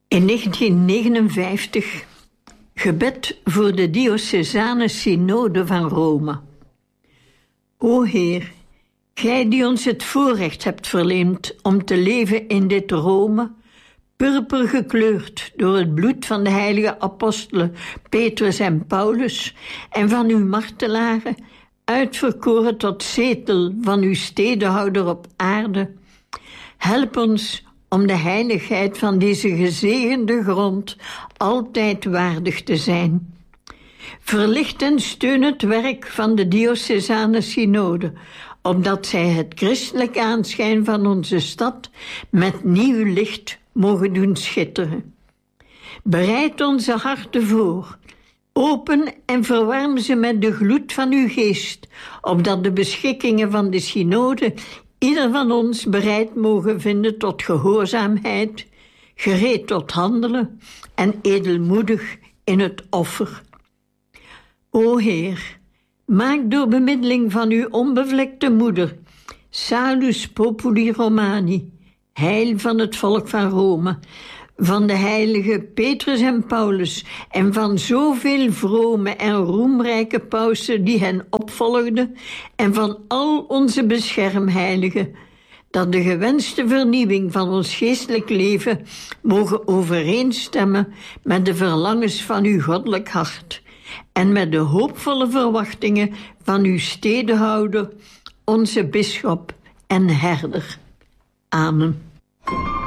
In 1959 gebed voor de diocesane synode van Rome. O Heer, Gij die ons het voorrecht hebt verleend om te leven in dit Rome, purper gekleurd door het bloed van de heilige apostelen Petrus en Paulus en van uw martelaren, uitverkoren tot zetel van uw stedehouder op aarde, help ons om de heiligheid van deze gezegende grond altijd waardig te zijn. Verlicht en steun het werk van de diocesane synode, opdat zij het christelijk aanschijn van onze stad met nieuw licht mogen doen schitteren. Bereid onze harten voor, open en verwarm ze met de gloed van uw geest, opdat de beschikkingen van de synode ieder van ons bereid mogen vinden tot gehoorzaamheid, gereed tot handelen en edelmoedig in het offer. O Heer, maak door bemiddeling van uw onbevlekte moeder, Salus Populi Romani, heil van het volk van Rome, van de heiligen Petrus en Paulus en van zoveel vrome en roemrijke pausen die hen opvolgden en van al onze beschermheiligen, dat de gewenste vernieuwing van ons geestelijk leven mogen overeenstemmen met de verlangens van uw goddelijk hart en met de hoopvolle verwachtingen van uw stedehouder, onze bisschop en herder. Amen.